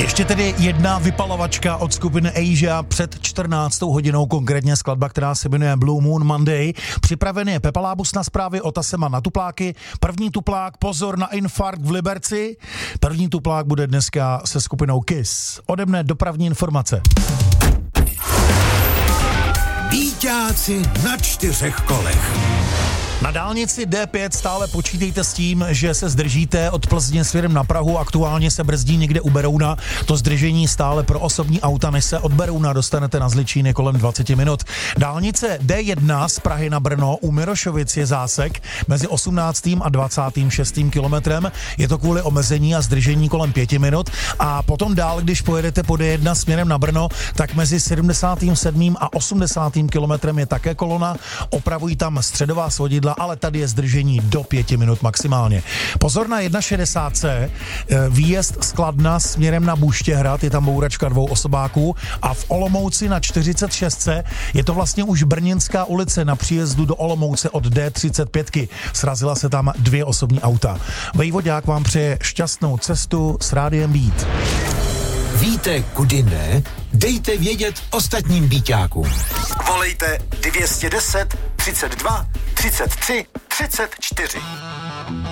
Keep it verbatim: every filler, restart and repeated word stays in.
Ještě tedy jedna vypalovačka od skupiny Asia před čtrnáctou hodinou, konkrétně skladba, která se jmenuje Blue Moon Monday. Připraven je Pepa Lábus na zprávy, Otasema na tupláky. První tuplák, pozor na infarkt v Liberci. První tuplák bude dneska se skupinou Kiss. Ode mne dopravní informace. Víťáci na čtyřech kolech. Na dálnici D pět stále počítejte s tím, že se zdržíte od Plzně směrem na Prahu, aktuálně se brzdí někde u Berouna. To zdržení stále pro osobní auta, než se od Berouna dostanete na Zličíny kolem dvacet minut. Dálnice D jedna z Prahy na Brno u Mirošovic je zásek mezi osmnáctým a dvacátým šestým kilometrem. Je to kvůli omezení a zdržení kolem pěti minut. A potom dál, když pojedete po D jedna směrem na Brno, tak mezi sedmdesátým sedmým a osmdesátým kilometrem je také kolona. Opravují tam středová svodidla, ale tady je zdržení do pěti minut maximálně. Pozor na jedna šedesát C, výjezd z Kladna směrem na Buštěhrad, je tam bouračka dvou osobáků, a v Olomouci na čtyřicet šest C je to vlastně už Brněnská ulice na příjezdu do Olomouce od D třicet pět. Srazila se tam dvě osobní auta. Vejvodák vám přeje šťastnou cestu s Rádiem Beat. Víte, kudy ne? Dejte vědět ostatním Víťákům. Volejte dvě stě deset, třicet dva, třicet tři, třicet čtyři.